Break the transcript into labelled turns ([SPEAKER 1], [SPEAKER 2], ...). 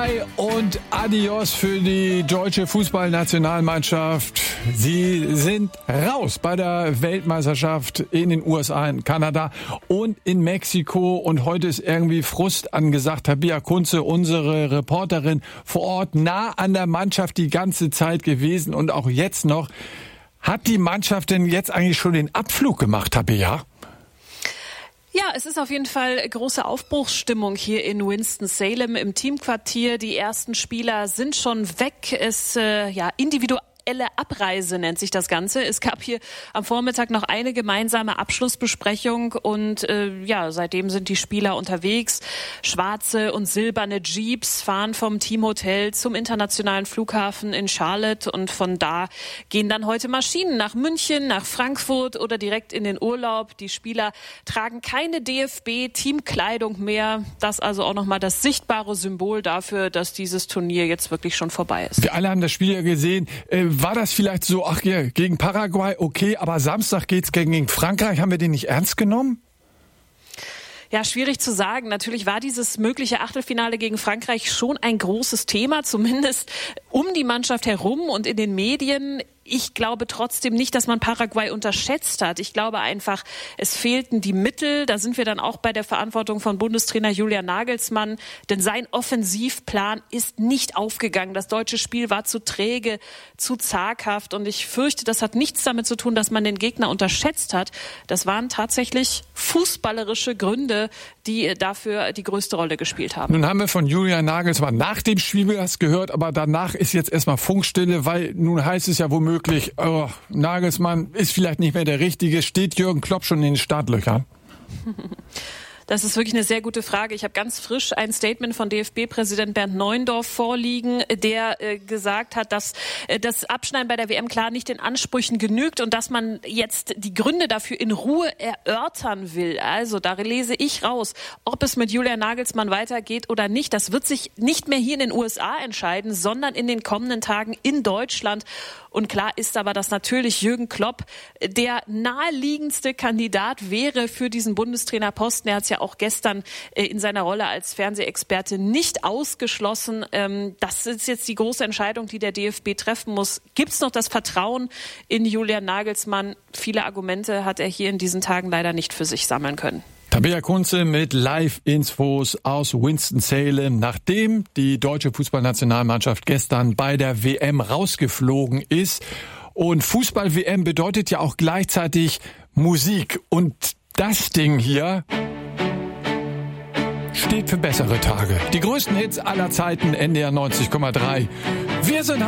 [SPEAKER 1] Bye und Adios für die deutsche Fußballnationalmannschaft. Sie sind raus bei der Weltmeisterschaft in den USA, in Kanada und in Mexiko. Und heute ist irgendwie Frust angesagt. Tabea Kunze, unsere Reporterin vor Ort, nah an der Mannschaft die ganze Zeit gewesen und auch jetzt noch. Hat die Mannschaft denn jetzt eigentlich schon den Abflug gemacht, Tabea?
[SPEAKER 2] Ja, es ist auf jeden Fall große Aufbruchsstimmung hier in Winston-Salem im Teamquartier. Die ersten Spieler sind schon weg. Es individuelle Abreise nennt sich das Ganze. Es gab hier am Vormittag noch eine gemeinsame Abschlussbesprechung und seitdem sind die Spieler unterwegs. Schwarze und silberne Jeeps fahren vom Teamhotel zum internationalen Flughafen in Charlotte und von da gehen dann heute Maschinen nach München, nach Frankfurt oder direkt in den Urlaub. Die Spieler tragen keine DFB-Teamkleidung mehr. Das also auch nochmal das sichtbare Symbol dafür, dass dieses Turnier jetzt wirklich schon vorbei ist.
[SPEAKER 1] Wir alle haben das Spiel ja gesehen. War das vielleicht so, gegen Paraguay, okay, aber Samstag geht's gegen Frankreich, haben wir den nicht ernst genommen?
[SPEAKER 2] Ja, schwierig zu sagen. Natürlich war dieses mögliche Achtelfinale gegen Frankreich schon ein großes Thema, zumindest um die Mannschaft herum und in den Medien. Ich glaube trotzdem nicht, dass man Paraguay unterschätzt hat. Ich glaube einfach, es fehlten die Mittel. Da sind wir dann auch bei der Verantwortung von Bundestrainer Julian Nagelsmann. Denn sein Offensivplan ist nicht aufgegangen. Das deutsche Spiel war zu träge, zu zaghaft. Und ich fürchte, das hat nichts damit zu tun, dass man den Gegner unterschätzt hat. Das waren tatsächlich fußballerische Gründe, die dafür die größte Rolle gespielt haben.
[SPEAKER 1] Nun haben wir von Julian Nagelsmann nach dem Spiel das gehört, aber danach ist jetzt erstmal Funkstille, weil nun heißt es ja womöglich, Nagelsmann ist vielleicht nicht mehr der Richtige. Steht Jürgen Klopp schon in den Startlöchern?
[SPEAKER 2] Das ist wirklich eine sehr gute Frage. Ich habe ganz frisch ein Statement von DFB-Präsident Bernd Neuendorf vorliegen, der gesagt hat, dass das Abschneiden bei der WM klar nicht den Ansprüchen genügt und dass man jetzt die Gründe dafür in Ruhe erörtern will. Also da lese ich raus, ob es mit Julian Nagelsmann weitergeht oder nicht. Das wird sich nicht mehr hier in den USA entscheiden, sondern in den kommenden Tagen in Deutschland. Und klar ist aber, dass natürlich Jürgen Klopp der naheliegendste Kandidat wäre für diesen Bundestrainerposten. Er hat es ja auch gestern in seiner Rolle als Fernsehexperte nicht ausgeschlossen. Das ist jetzt die große Entscheidung, die der DFB treffen muss. Gibt es noch das Vertrauen in Julian Nagelsmann? Viele Argumente hat er hier in diesen Tagen leider nicht für sich sammeln können.
[SPEAKER 1] Tabea Kunze mit Live-Infos aus Winston-Salem, nachdem die deutsche Fußballnationalmannschaft gestern bei der WM rausgeflogen ist. Und Fußball-WM bedeutet ja auch gleichzeitig Musik. Und das Ding hier steht für bessere Tage. Die größten Hits aller Zeiten, NDR 90,3. Wir sind